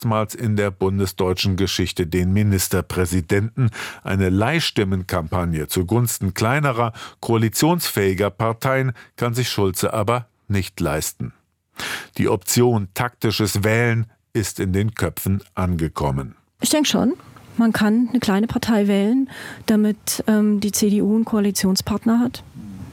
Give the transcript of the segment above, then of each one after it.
erstmals in der bundesdeutschen Geschichte den Ministerpräsidenten. Eine Leihstimmenkampagne zugunsten kleinerer, koalitionsfähiger Parteien kann sich Schulze aber nicht leisten. Die Option taktisches Wählen ist in den Köpfen angekommen. Ich denke schon. Man kann eine kleine Partei wählen, damit die CDU einen Koalitionspartner hat.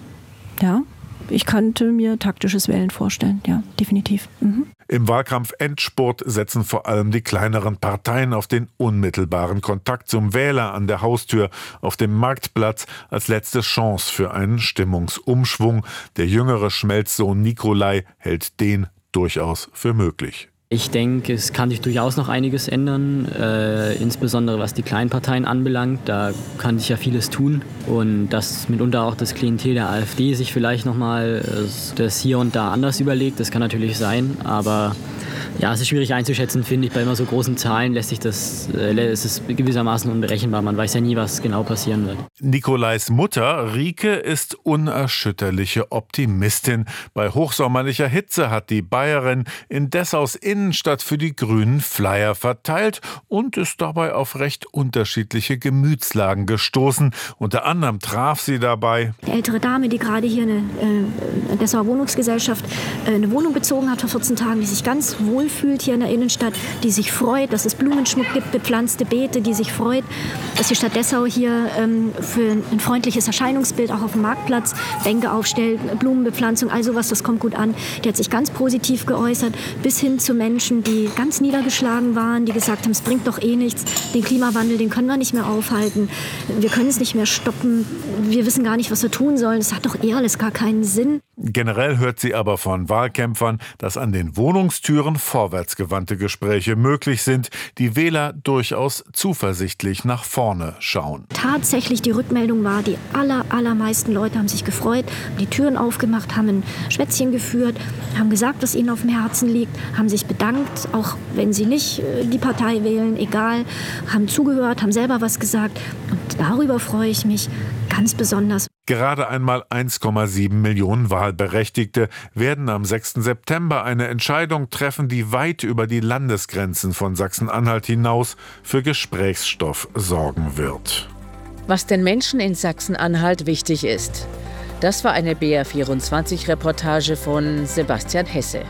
Ja, ich könnte mir taktisches Wählen vorstellen. Ja, definitiv. Im Wahlkampf-Endspurt setzen vor allem die kleineren Parteien auf den unmittelbaren Kontakt zum Wähler an der Haustür, auf dem Marktplatz als letzte Chance für einen Stimmungsumschwung. Der jüngere Schmelzsohn Nikolai hält den durchaus für möglich. Ich denke, es kann sich durchaus noch einiges ändern, insbesondere was die kleinen Parteien anbelangt. Da kann sich ja vieles tun und dass mitunter auch das Klientel der AfD sich vielleicht nochmal das hier und da anders überlegt, das kann natürlich sein, aber ja, es ist schwierig einzuschätzen, finde ich. Bei immer so großen Zahlen es ist gewissermaßen unberechenbar. Man weiß ja nie, was genau passieren wird. Nikolais Mutter, Rike, ist unerschütterliche Optimistin. Bei hochsommerlicher Hitze hat die Bayerin in Dessaus Innenstadt für die Grünen Flyer verteilt und ist dabei auf recht unterschiedliche Gemütslagen gestoßen. Unter anderem traf sie dabei eine ältere Dame, die gerade hier eine Dessauer Wohnungsgesellschaft eine Wohnung bezogen hat vor 14 Tagen, die sich ganz wohl fühlt hier in der Innenstadt, die sich freut, dass es Blumenschmuck gibt, bepflanzte Beete, die sich freut, dass die Stadt Dessau hier für ein freundliches Erscheinungsbild auch auf dem Marktplatz Bänke aufstellt, Blumenbepflanzung, all sowas, das kommt gut an. Die hat sich ganz positiv geäußert, bis hin zu Menschen, die ganz niedergeschlagen waren, die gesagt haben, es bringt doch eh nichts, den Klimawandel, den können wir nicht mehr aufhalten, wir können es nicht mehr stoppen, wir wissen gar nicht, was wir tun sollen, es hat doch eh alles gar keinen Sinn. Generell hört sie aber von Wahlkämpfern, dass an den Wohnungstüren vorwärtsgewandte Gespräche möglich sind, die Wähler durchaus zuversichtlich nach vorne schauen. Tatsächlich die Rückmeldung war, die allermeisten Leute haben sich gefreut, die Türen aufgemacht, haben ein Schwätzchen geführt, haben gesagt, was ihnen auf dem Herzen liegt, haben sich bedankt, auch wenn sie nicht die Partei wählen, egal, haben zugehört, haben selber was gesagt und darüber freue ich mich ganz besonders. Gerade einmal 1,7 Millionen Wahlberechtigte werden am 6. September eine Entscheidung treffen, die weit über die Landesgrenzen von Sachsen-Anhalt hinaus für Gesprächsstoff sorgen wird. Was den Menschen in Sachsen-Anhalt wichtig ist. Das war eine BR24-Reportage von Sebastian Hesse.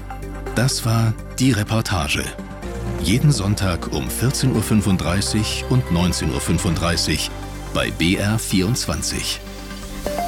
Das war die Reportage. Jeden Sonntag um 14.35 Uhr und 19.35 Uhr bei BR24.